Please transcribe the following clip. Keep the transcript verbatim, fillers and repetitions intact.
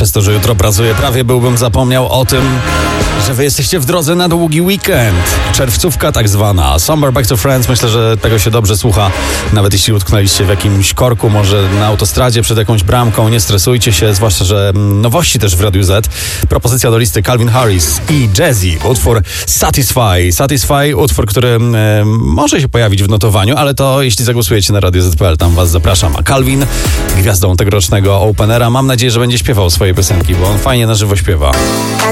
przez to, że jutro pracuję, prawie byłbym zapomniał o tym, że wy jesteście w drodze na długi weekend. Czerwcówka tak zwana. Summer Back to Friends, myślę, że tego się dobrze słucha. Nawet jeśli utknęliście w jakimś korku, może na autostradzie przed jakąś bramką, nie stresujcie się, zwłaszcza, że nowości też w Radiu Z. Propozycja do listy Calvin Harris i Jazzy. Utwór Satisfy. Satisfy, utwór, który e, może się pojawić w notowaniu, ale to jeśli zagłosujecie na Radio Z kropka pe el, tam was zapraszam. A Calvin, gwiazdą tegorocznego Openera, mam nadzieję, że będzie śpiewał swoje piosenki, bo on fajnie na żywo śpiewa.